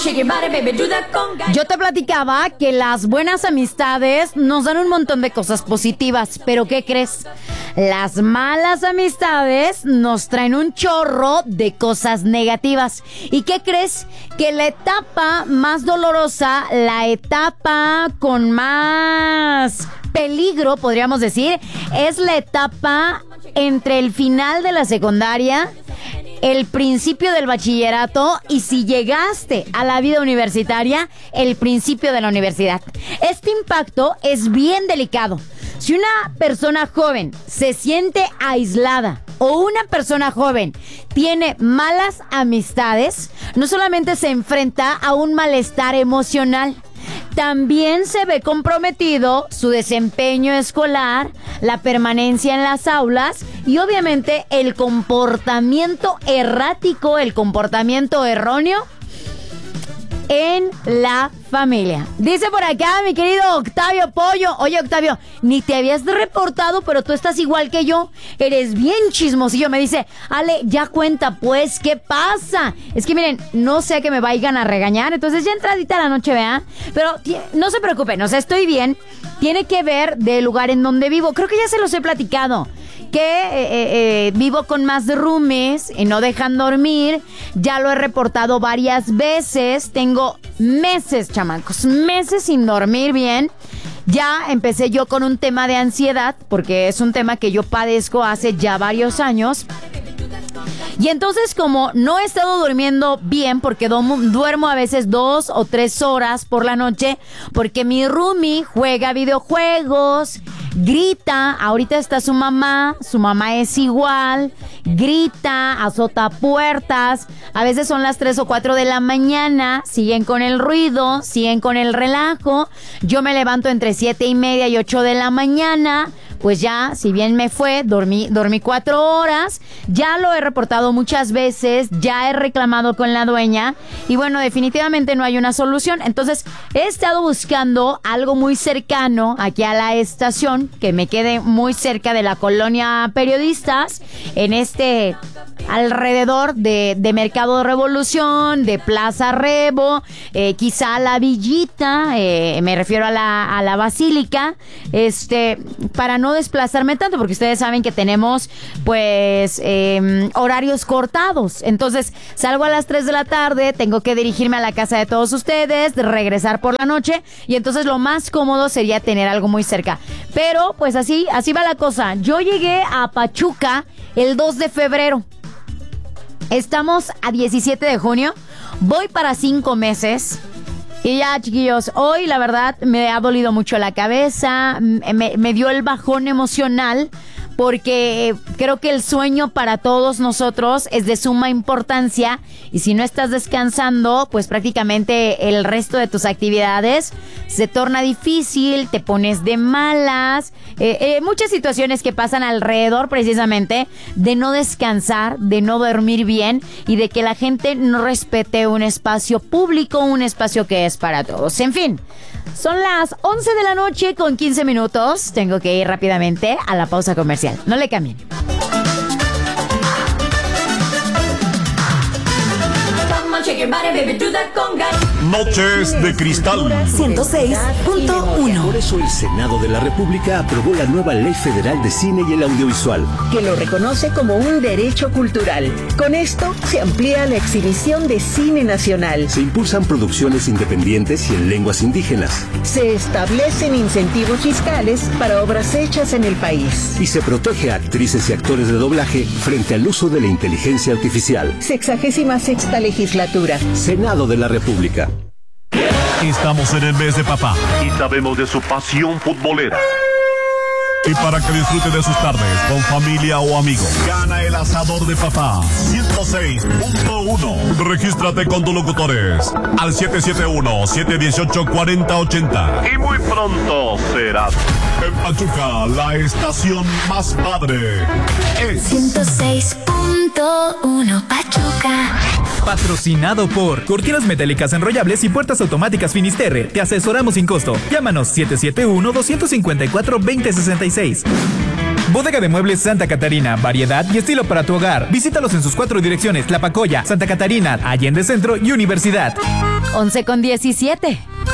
Yo te platicaba que las buenas amistades nos dan un montón de cosas positivas, pero ¿qué crees? Las malas amistades nos traen un chorro de cosas negativas. ¿Y qué crees? Que la etapa más dolorosa, la etapa con más peligro, podríamos decir, es la etapa entre el final de la secundaria, el principio del bachillerato y, si llegaste a la vida universitaria, el principio de la universidad. Este impacto es bien delicado. Si una persona joven se siente aislada o una persona joven tiene malas amistades, no solamente se enfrenta a un malestar emocional, también se ve comprometido su desempeño escolar, la permanencia en las aulas y obviamente el comportamiento errático, el comportamiento erróneo en la familia. Dice por acá mi querido Octavio Pollo. Oye, Octavio, ni te habías reportado, pero tú estás igual que yo. Eres bien chismosillo. Me dice, Ale, ya cuenta pues, ¿qué pasa? Es que miren, no sé que me vayan a regañar. Entonces ya entradita la noche, ¿verdad? Pero no se preocupen, o sea, estoy bien. Tiene que ver del lugar en donde vivo. Creo que ya se los he platicado. Que vivo con más roomies y no dejan dormir. Ya lo he reportado varias veces. Tengo meses, chamacos, meses sin dormir bien. Ya empecé yo con un tema de ansiedad, porque es un tema que yo padezco hace ya varios años. Y entonces, como no he estado durmiendo bien, porque duermo a veces 2 o 3 horas por la noche, porque mi roomie juega videojuegos, grita, ahorita está su mamá es igual, grita, azota puertas, a veces son las 3 o 4 de la mañana, siguen con el ruido, siguen con el relajo, yo me levanto entre 7:30 y 8 de la mañana, pues ya, si bien me fue, dormí 4 horas, ya lo he reportado muchas veces, ya he reclamado con la dueña y bueno, definitivamente no hay una solución. Entonces, he estado buscando algo muy cercano aquí a la estación, que me quede muy cerca de la colonia Periodistas, en este alrededor de Mercado Revolución, de Plaza Rebo, quizá la Villita, me refiero a la Basílica, para no desplazarme tanto, porque ustedes saben que tenemos pues horarios cortados. Entonces salgo a las 3 de la tarde, tengo que dirigirme a la casa de todos ustedes, regresar por la noche, y entonces lo más cómodo sería tener algo muy cerca. Pero pues así va la cosa. Yo llegué a Pachuca el 2 de febrero. Estamos a 17 de junio. Voy para 5 meses. Y ya, chiquillos, hoy la verdad me ha dolido mucho la cabeza, me dio el bajón emocional, porque creo que el sueño para todos nosotros es de suma importancia, y si no estás descansando, pues prácticamente el resto de tus actividades se torna difícil, te pones de malas, muchas situaciones que pasan alrededor precisamente de no descansar, de no dormir bien y de que la gente no respete un espacio público, un espacio que es para todos. En fin, son las 11 de la noche con 15 minutos. Tengo que ir rápidamente a la pausa comercial. No le cambien. Noches de Cristal 106.1. Por eso el Senado de la República aprobó la nueva Ley Federal de Cine y el Audiovisual, que lo reconoce como un derecho cultural. Con esto se amplía la exhibición de cine nacional. se impulsan producciones independientes y en lenguas indígenas, Se establecen incentivos fiscales para obras hechas en el país. y se protege a actrices y actores de doblaje frente al uso de la inteligencia artificial. 66ª legislatura. Senado de la República. Estamos en el mes de papá y sabemos de su pasión futbolera. Y para que disfrute de sus tardes con familia o amigos, gana el asador de papá 106.1. Regístrate con tus locutores al 771-718-4080. Y muy pronto serás en Pachuca, la estación más padre. Es 106.1 Pachuca. Patrocinado por Cortinas Metálicas Enrollables y Puertas Automáticas Finisterre. Te asesoramos sin costo. Llámanos 771-254-2066. Bodega de Muebles Santa Catarina, variedad y estilo para tu hogar. Visítalos en sus 4 direcciones: La Pacoya, Santa Catarina, Allende Centro y Universidad. 11:17.